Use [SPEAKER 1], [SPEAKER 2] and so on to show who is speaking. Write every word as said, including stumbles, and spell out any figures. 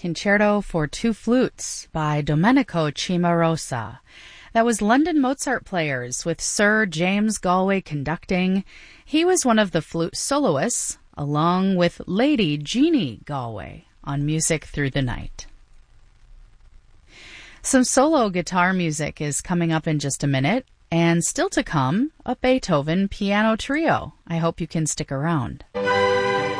[SPEAKER 1] Concerto for Two Flutes by Domenico Cimarosa. That was London Mozart Players with Sir James Galway conducting. He was one of the flute soloists, along with Lady Jeannie Galway on Music Through the Night. Some solo guitar music is coming up in just a minute, and still to come, a Beethoven piano trio. I hope you can stick around.